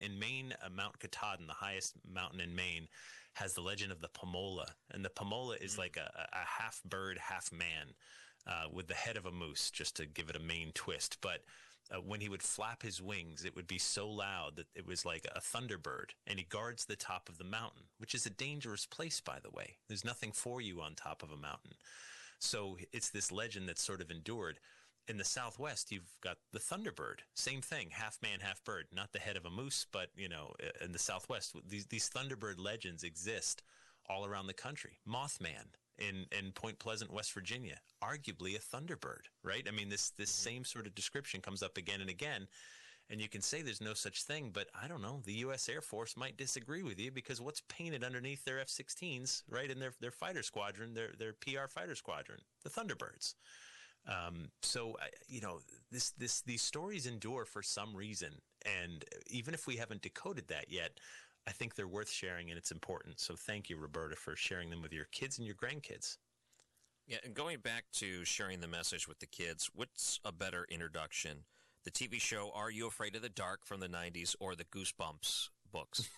in Maine, Mount Katahdin, the highest mountain in Maine, has the legend of the Pomola. And the Pomola is like a half bird, half man, with the head of a moose, just to give it a Maine twist. But when he would flap his wings, it would be so loud that it was like a thunderbird. And he guards the top of the mountain, which is a dangerous place, by the way. There's nothing for you on top of a mountain. So it's this legend that's sort of endured. In the Southwest, you've got the thunderbird. Same thing, half man, half bird. Not the head of a moose, but, in the Southwest, these thunderbird legends exist all around the country. Mothman in Point Pleasant, West Virginia, arguably a thunderbird, right? I mean, this same sort of description comes up again and again, and you can say there's no such thing, but I don't know, the U.S. Air Force might disagree with you, because what's painted underneath their F-16s, right, in their fighter squadron, their PR fighter squadron? The Thunderbirds. These stories endure for some reason, and even if we haven't decoded that yet, I think they're worth sharing, and it's important. So thank you, Roberta, for sharing them with your kids and your grandkids. Yeah, and going back to sharing the message with the kids, what's a better introduction? The TV show Are You Afraid of the Dark from the 90s, or the Goosebumps books?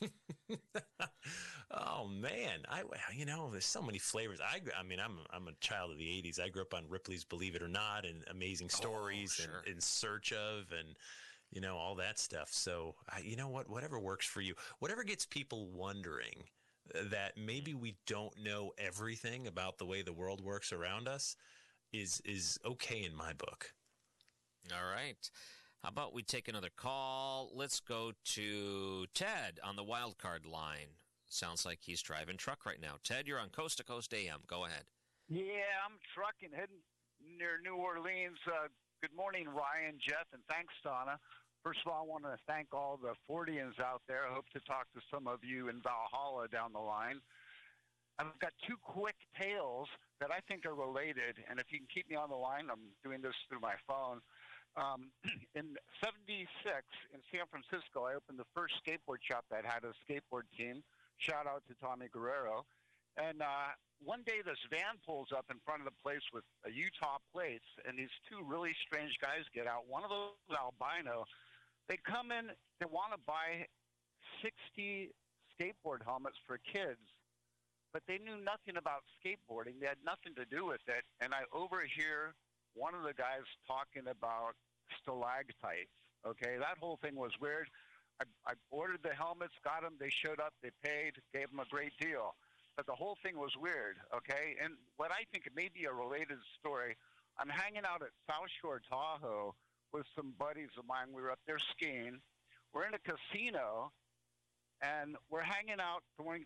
Oh man, there's so many flavors. I'm a child of the 80s. I grew up on Ripley's Believe It or Not and Amazing Stories and In Search of, and all that stuff. So whatever works for you, whatever gets people wondering that maybe we don't know everything about the way the world works around us is okay in my book. All right. How about we take another call? Let's go to Ted on the wild card line. Sounds like he's driving truck right now. Ted, you're on Coast to Coast AM. Go ahead. Yeah, I'm trucking, heading near New Orleans. Good morning, Ryan, Jeff, and thanks, Donna. First of all, I want to thank all the Fordians out there. I hope to talk to some of you in Valhalla down the line. I've got two quick tales that I think are related, and if you can keep me on the line, I'm doing this through my phone. In 76 in San Francisco, I opened the first skateboard shop that had a skateboard team. Shout out to Tommy Guerrero. And one day this van pulls up in front of the place with a Utah plates, and these two really strange guys get out. One of those is albino. They come in, they want to buy 60 skateboard helmets for kids, but they knew nothing about skateboarding. They had nothing to do with it. And I overhear one of the guys talking about stalactites. Okay, that whole thing was weird. I ordered the helmets, got them, they showed up, they paid, gave them a great deal. But the whole thing was weird, okay? And what I think may be a related story, I'm hanging out at South Shore Tahoe with some buddies of mine. We were up there skiing. We're in a casino, and we're hanging out, throwing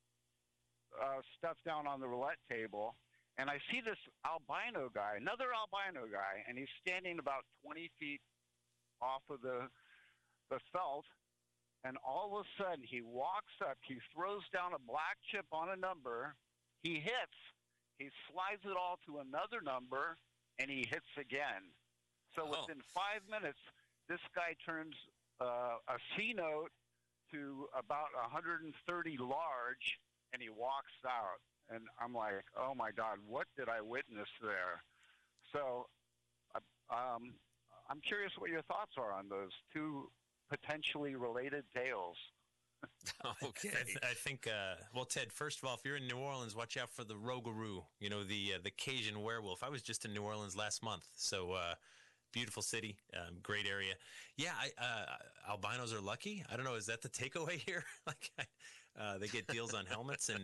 stuff down on the roulette table. And I see this albino guy, another albino guy, and he's standing about 20 feet off of the felt. And all of a sudden, he walks up, he throws down a black chip on a number, he hits, he slides it all to another number, and he hits again. So within 5 minutes, this guy turns a C note to about 130 large, and he walks out. And I'm like, oh, my God, what did I witness there? So I'm curious what your thoughts are on those two potentially related tales. Okay. I think, Ted, first of all, if you're in New Orleans, watch out for the Rougarou, the Cajun werewolf. I was just in New Orleans last month, so beautiful city, great area. Yeah, albinos are lucky. I don't know, is that the takeaway here? They get deals on helmets, and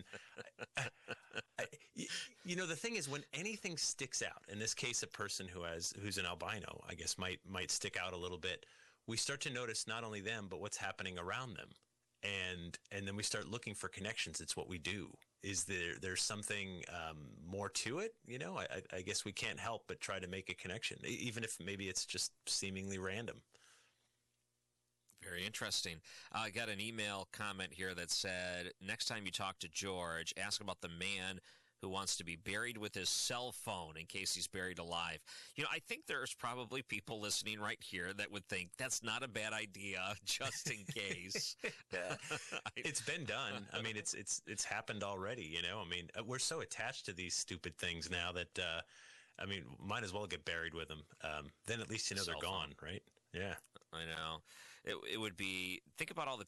the thing is, when anything sticks out, in this case, a person who's an albino, I guess might stick out a little bit. We start to notice not only them, but what's happening around them. And then we start looking for connections. It's what we do. Is there's something more to it? I guess we can't help but try to make a connection, even if maybe it's just seemingly random. Very interesting. I got an email comment here that said, next time you talk to George, ask about the man who wants to be buried with his cell phone in case he's buried alive. I think there's probably people listening right here that would think that's not a bad idea, just in case. It's been done. I mean, it's happened already. I mean, we're so attached to these stupid things now that might as well get buried with them. Then at least they're gone, right? Yeah. I know. It would be, think about all the